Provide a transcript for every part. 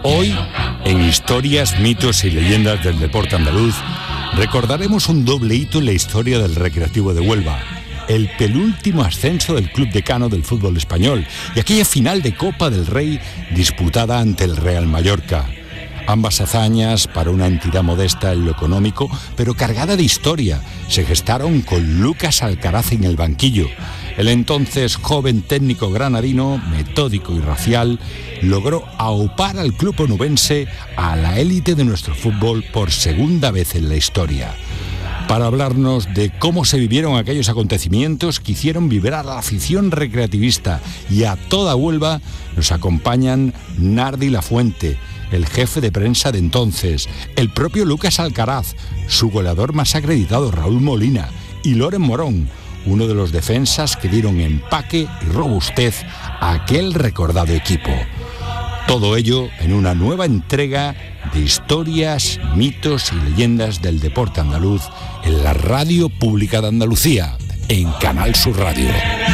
Hoy, en Historias, Mitos y Leyendas del Deporte Andaluz, recordaremos un doble hito en la historia del Recreativo de Huelva: el penúltimo ascenso del club decano del fútbol español y aquella final de Copa del Rey disputada ante el Real Mallorca. Ambas hazañas, para una entidad modesta en lo económico, pero cargada de historia, se gestaron con Lucas Alcaraz en el banquillo. El entonces joven técnico granadino, metódico y racial, logró aupar al club onubense a la élite de nuestro fútbol por segunda vez en la historia. Para hablarnos de cómo se vivieron aquellos acontecimientos que hicieron vibrar a la afición recreativista y a toda Huelva, nos acompañan Nardi Lafuente, el jefe de prensa de entonces, el propio Lucas Alcaraz, su goleador más acreditado Raúl Molina y Loren Morón, uno de los defensas que dieron empaque y robustez a aquel recordado equipo. Todo ello en una nueva entrega de Historias, Mitos y Leyendas del Deporte Andaluz en la Radio Pública de Andalucía, en Canal Sur Radio.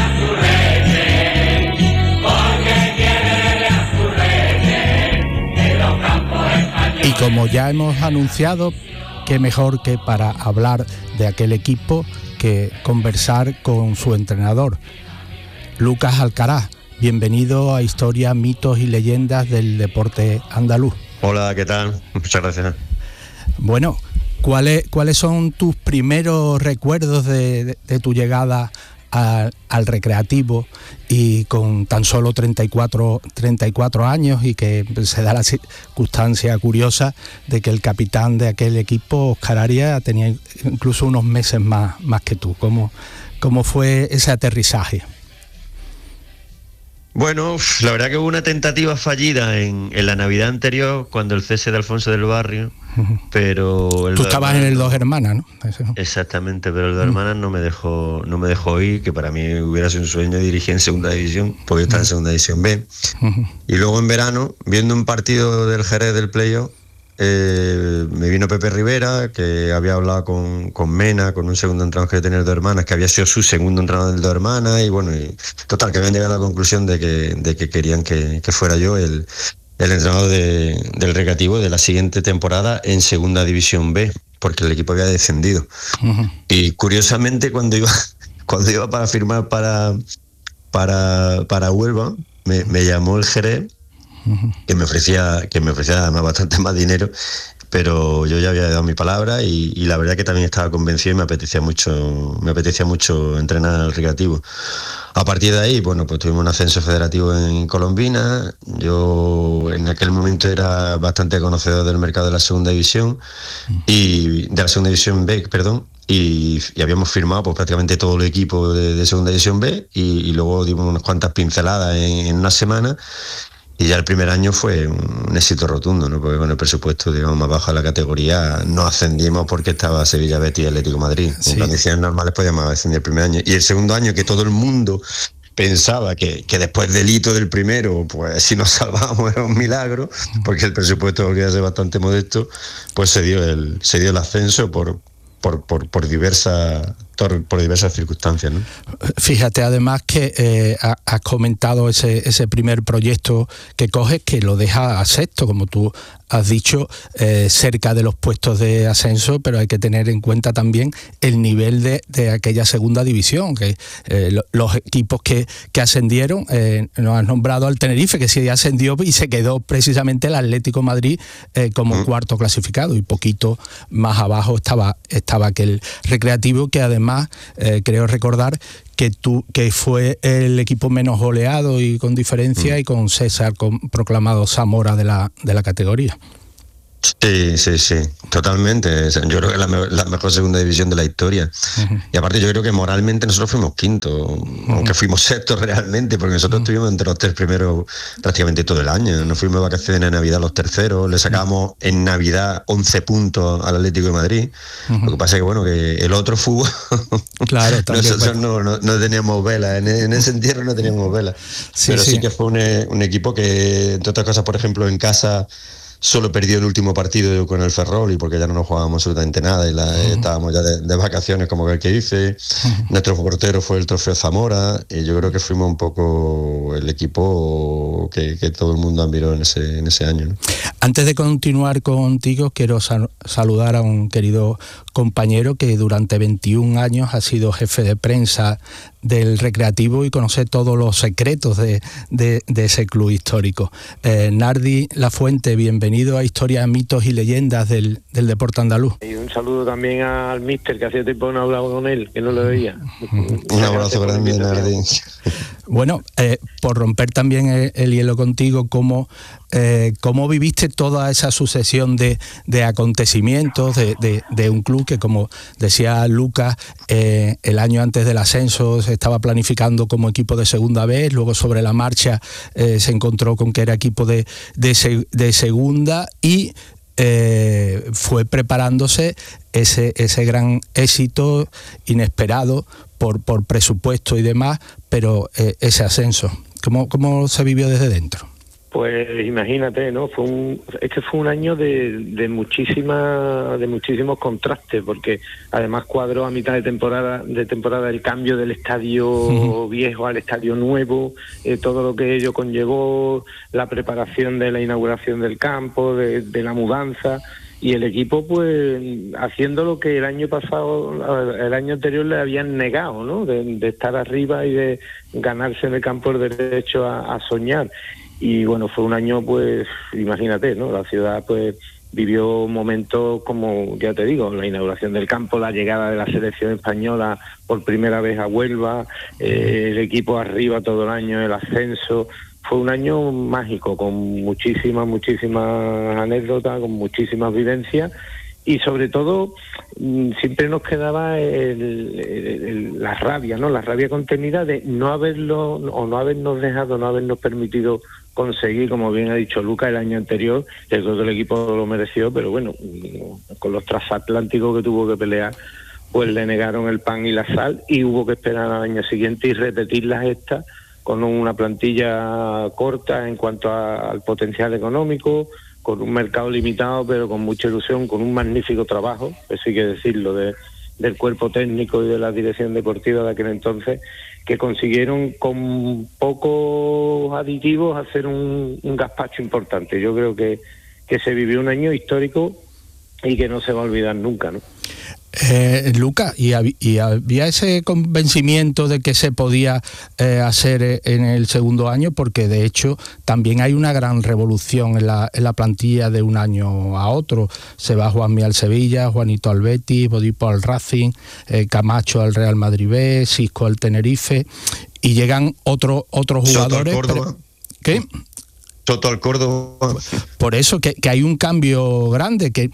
Y como ya hemos anunciado, qué mejor que para hablar de aquel equipo que conversar con su entrenador, Lucas Alcaraz. Bienvenido a Historias, Mitos y Leyendas del Deporte Andaluz. Hola, ¿qué tal? Muchas gracias. Bueno, ¿cuáles son tus primeros recuerdos de tu llegada al Recreativo, y con tan solo 34 años, y que se da la circunstancia curiosa de que el capitán de aquel equipo, Óscar Arias, tenía incluso unos meses más que tú? ¿Cómo fue ese aterrizaje? Bueno, la verdad que hubo una tentativa fallida en la Navidad anterior, cuando el cese de Alfonso del Barrio, pero... Tú estabas en el Dos Hermanas, ¿no? Exactamente, pero el Dos Hermanas no me dejó ir, que para mí hubiera sido un sueño dirigir en segunda división, porque yo estaba en segunda división B. Y luego en verano, viendo un partido del Jerez del playoff, me vino Pepe Rivera, que había hablado con Mena, con un segundo entrenador que tenía el Dos Hermanas, que había sido su segundo entrenador del Dos Hermanas, y bueno, total, que habían llegado a la conclusión de que querían que fuera yo el entrenador del Recreativo de la siguiente temporada en segunda división B, porque el equipo había descendido. Y curiosamente, cuando iba para firmar para Huelva, me llamó el Jerez, que me ofrecía además bastante más dinero, pero yo ya había dado mi palabra, y la verdad que también estaba convencido y me apetecía mucho entrenar al Recreativo. A partir de ahí, bueno, pues tuvimos un ascenso federativo en Colombina. Yo en aquel momento era bastante conocedor del mercado de la segunda división, y de la segunda división B, perdón, y habíamos firmado pues prácticamente todo el equipo de segunda división B, y luego dimos unas cuantas pinceladas en una semana. Y ya el primer año fue un éxito rotundo, ¿no? Porque con el presupuesto, digamos, más bajo de la categoría, no ascendimos porque estaba Sevilla, Betis y Atlético de Madrid. Sí. En condiciones normales podíamos ascender el primer año. Y el segundo año, que todo el mundo pensaba que después del hito del primero, pues si nos salvábamos era un milagro, porque el presupuesto volvía a ser bastante modesto, pues se dio el ascenso por diversas circunstancias, ¿no? Fíjate además que has comentado ese primer proyecto que coges, que lo deja a sexto, como tú has dicho, cerca de los puestos de ascenso, pero hay que tener en cuenta también el nivel de aquella segunda división, que los equipos que ascendieron, nos has nombrado al Tenerife, que sí ascendió y se quedó precisamente el Atlético Madrid como cuarto clasificado, y poquito más abajo estaba aquel Recreativo, que además creo recordar que fue el equipo menos goleado y con diferencia, y con César proclamado Zamora de la categoría. Sí, totalmente. Yo creo que es la mejor segunda división de la historia. Y aparte yo creo que moralmente nosotros fuimos quinto, aunque fuimos sexto realmente, porque nosotros estuvimos entre los tres primeros prácticamente todo el año. Nos fuimos de vacaciones en Navidad los terceros, le sacamos en Navidad 11 puntos al Atlético de Madrid. Lo que pasa es que bueno, que el otro fútbol, claro, nosotros no teníamos vela, en ese entierro no teníamos vela. Pero sí que fue un equipo que, entre otras cosas, por ejemplo, en casa solo perdió el último partido con el Ferrol y porque ya no nos jugábamos absolutamente nada y estábamos ya de vacaciones, como el que dice. Nuestro portero fue el Trofeo Zamora y yo creo que fuimos un poco el equipo que todo el mundo admiró en ese año, ¿no? Antes de continuar contigo, quiero saludar a un querido compañero que durante 21 años ha sido jefe de prensa del Recreativo y conoce todos los secretos de ese club histórico. Nardi Lafuente, bienvenido a Historias, Mitos y Leyendas del deporte andaluz. Y un saludo también al míster, que hacía tiempo no hablaba con él, que no lo veía. Un abrazo grande, Nardi. Bueno, por romper también el hielo contigo, ¿cómo viviste toda esa sucesión de acontecimientos de un club que, como decía Lucas, el año antes del ascenso se estaba planificando como equipo de segunda vez, luego sobre la marcha se encontró con que era equipo de segunda y fue preparándose ese gran éxito inesperado por presupuesto y demás, pero ese ascenso, ¿cómo se vivió desde dentro? Pues imagínate, ¿no? Fue un año de muchísimos contrastes, porque además cuadró a mitad de temporada el cambio del estadio viejo al estadio nuevo, todo lo que ello conllevó, la preparación de la inauguración del campo, de la mudanza, y el equipo pues haciendo lo que el año anterior le habían negado, ¿no? De estar arriba y de ganarse en el campo el derecho a soñar. Y bueno, fue un año, pues, imagínate, ¿no? La ciudad, pues, vivió momentos como, ya te digo, la inauguración del campo, la llegada de la selección española por primera vez a Huelva, el equipo arriba todo el año, el ascenso. Fue un año mágico, con muchísimas anécdotas, con muchísimas vivencias. Y sobre todo siempre nos quedaba la rabia, ¿no? La rabia contenida de no habernos dejado, no habernos permitido conseguir, como bien ha dicho Lucas, el año anterior. Yo creo que el equipo lo mereció, pero bueno, con los transatlánticos que tuvo que pelear, pues le negaron el pan y la sal y hubo que esperar al año siguiente y repetir la gesta con una plantilla corta en cuanto al potencial económico, con un mercado limitado, pero con mucha ilusión, con un magnífico trabajo, eso hay que decirlo, del cuerpo técnico y de la dirección deportiva de aquel entonces, que consiguieron con pocos aditivos hacer un gazpacho importante. Yo creo que se vivió un año histórico y que no se va a olvidar nunca, ¿no? Lucas, ¿y había ese convencimiento de que se podía hacer en el segundo año? Porque de hecho también hay una gran revolución en la plantilla de un año a otro. Se va Juanmi al Sevilla, Juanito al Betis, Bodipo al Racing, Camacho al Real Madrid B, Cisco al Tenerife, y llegan otros jugadores. ¿Qué? Soto al Córdoba. Por eso que hay un cambio grande, que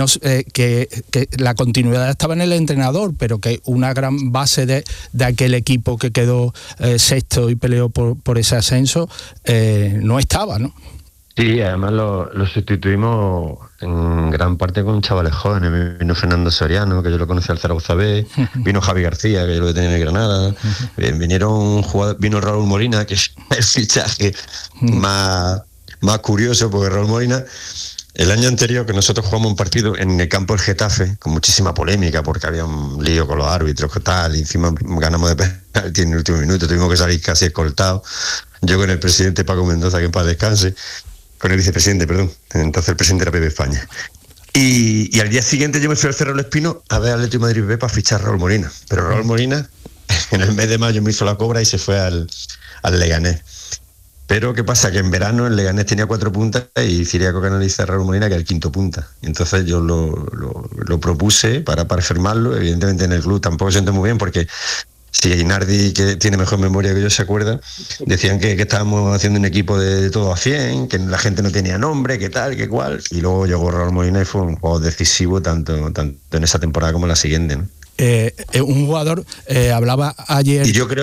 la continuidad estaba en el entrenador, pero que una gran base de aquel equipo que quedó sexto y peleó por ese ascenso no estaba, ¿no? Sí, además lo sustituimos en gran parte con chavales jóvenes. Vino Fernando Soriano, que yo lo conocí al Zaragoza B, vino Javi García, que yo lo tenía en el Granada, vino Raúl Molina, que es el fichaje más curioso, porque Raúl Molina, el año anterior que nosotros jugamos un partido en el campo del Getafe, con muchísima polémica, porque había un lío con los árbitros, que tal, y encima ganamos de penalti en el último minuto, tuvimos que salir casi escoltados, yo con el presidente Paco Mendoza, que en paz descanse, con el vicepresidente, perdón, entonces el presidente era Pepe España. Y al día siguiente yo me fui al Cerro del Espino a ver al Atlético de Madrid B para fichar a Raúl Molina. Pero Raúl Molina en el mes de mayo me hizo la cobra y se fue al Leganés. Pero ¿qué pasa? Que en verano el Leganés tenía 4 puntas y Ciriaco canaliza a Raúl Molina, que era el 5º punta. Entonces yo lo propuse para firmarlo. Evidentemente en el club tampoco se entendió muy bien, porque si Nardi, que tiene mejor memoria que yo, se acuerda, decían que estábamos haciendo un equipo de todo a 100, que la gente no tenía nombre, que tal, que cual. Y luego llegó Raúl Molina y fue un juego decisivo tanto en esa temporada como en la siguiente, ¿no? Un jugador hablaba ayer. Y yo creo